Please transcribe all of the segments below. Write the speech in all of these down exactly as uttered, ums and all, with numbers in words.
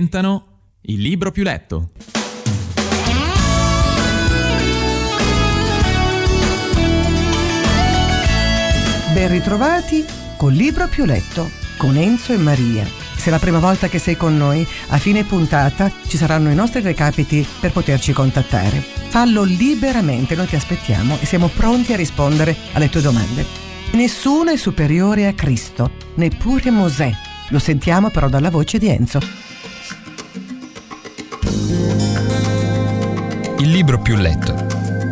presentano Il libro più letto. Ben ritrovati col libro più letto con Enzo e Maria. Se è la prima volta che sei con noi, a fine puntata ci saranno i nostri recapiti per poterci contattare. Fallo liberamente, noi ti aspettiamo e siamo pronti a rispondere alle tue domande. Nessuno è superiore a Cristo, neppure Mosè. Lo sentiamo però dalla voce di Enzo. Il libro più letto.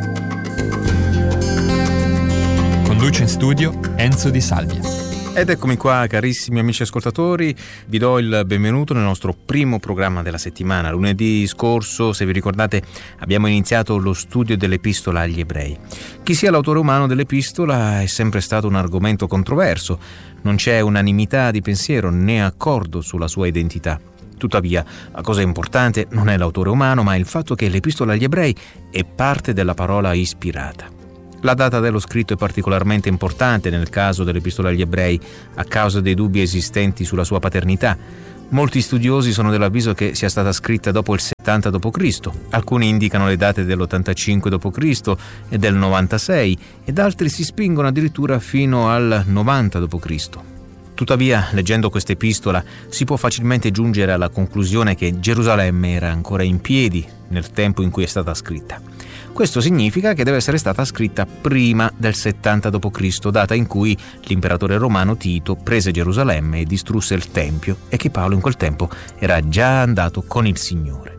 Conduce in studio Enzo Di Salvia. Ed eccomi qua, carissimi amici ascoltatori, vi do il benvenuto nel nostro primo programma della settimana. Lunedì scorso, se vi ricordate, abbiamo iniziato lo studio dell'Epistola agli Ebrei. Chi sia l'autore umano dell'Epistola è sempre stato un argomento controverso, non c'è unanimità di pensiero né accordo sulla sua identità. Tuttavia, la cosa importante non è l'autore umano, ma il fatto che l'Epistola agli Ebrei è parte della parola ispirata. La data dello scritto è particolarmente importante nel caso dell'Epistola agli Ebrei a causa dei dubbi esistenti sulla sua paternità. Molti studiosi sono dell'avviso che sia stata scritta dopo il settanta dopo Cristo. Alcuni indicano le date dell'ottantacinque dopo Cristo e del novantasei ed altri si spingono addirittura fino al novanta dopo Cristo. Tuttavia, leggendo questa epistola, si può facilmente giungere alla conclusione che Gerusalemme era ancora in piedi nel tempo in cui è stata scritta. Questo significa che deve essere stata scritta prima del settanta dopo Cristo, data in cui l'imperatore romano Tito prese Gerusalemme e distrusse il Tempio e che Paolo in quel tempo era già andato con il Signore.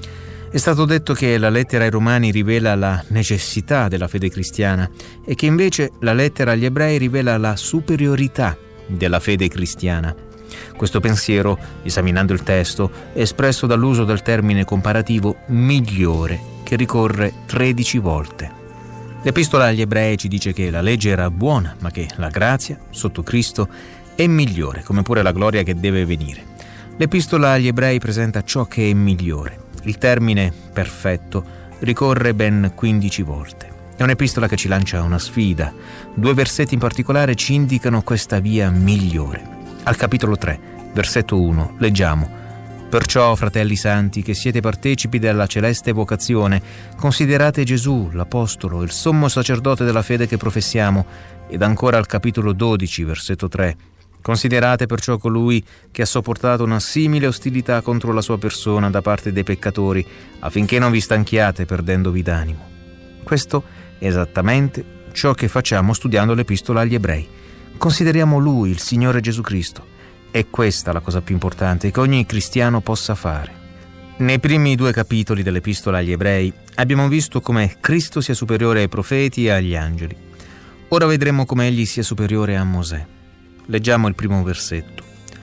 È stato detto che la lettera ai Romani rivela la necessità della fede cristiana e che invece la lettera agli Ebrei rivela la superiorità della fede cristiana. Questo pensiero, esaminando il testo, è espresso dall'uso del termine comparativo migliore, che ricorre tredici volte. L'Epistola agli Ebrei ci dice che la legge era buona, ma che la grazia, sotto Cristo, è migliore, come pure la gloria che deve venire. L'Epistola agli Ebrei presenta ciò che è migliore. Il termine perfetto ricorre ben quindici volte. È un'epistola che ci lancia una sfida. Due versetti in particolare ci indicano questa via migliore. Al capitolo tre, versetto uno, leggiamo: «Perciò, fratelli santi, che siete partecipi della celeste vocazione, considerate Gesù, l'Apostolo, il sommo sacerdote della fede che professiamo». Ed ancora al capitolo dodici, versetto tre, «Considerate perciò colui che ha sopportato una simile ostilità contro la sua persona da parte dei peccatori, affinché non vi stanchiate perdendovi d'animo». Questo è esattamente ciò che facciamo studiando l'Epistola agli Ebrei. Consideriamo Lui, il Signore Gesù Cristo. È questa la cosa più importante che ogni cristiano possa fare. Nei primi due capitoli dell'Epistola agli Ebrei abbiamo visto come Cristo sia superiore ai profeti e agli angeli. Ora vedremo come Egli sia superiore a Mosè. Leggiamo il primo versetto.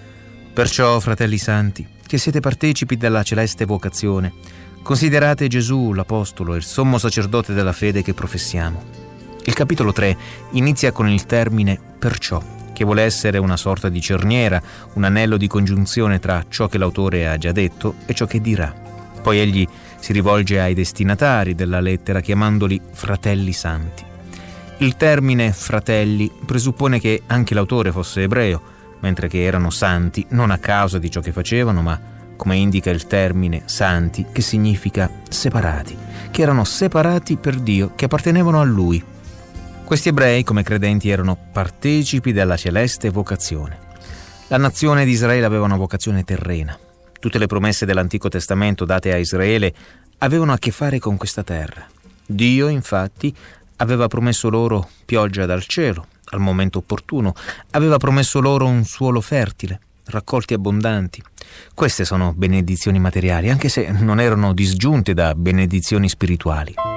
«Perciò, fratelli santi, che siete partecipi della celeste vocazione, considerate Gesù, l'Apostolo, il sommo sacerdote della fede che professiamo». Il capitolo tre inizia con il termine «perciò», che vuole essere una sorta di cerniera, un anello di congiunzione tra ciò che l'autore ha già detto e ciò che dirà. Poi egli si rivolge ai destinatari della lettera chiamandoli fratelli santi. Il termine fratelli presuppone che anche l'autore fosse ebreo, mentre che erano santi non a causa di ciò che facevano, ma come indica il termine santi, che significa separati, che erano separati per Dio, che appartenevano a Lui. Questi ebrei, come credenti, erano partecipi della celeste vocazione. La nazione di Israele aveva una vocazione terrena. Tutte le promesse dell'Antico Testamento date a Israele avevano a che fare con questa terra. Dio, infatti, aveva promesso loro pioggia dal cielo al momento opportuno, aveva promesso loro un suolo fertile, raccolti abbondanti. Queste sono benedizioni materiali, anche se non erano disgiunte da benedizioni spirituali.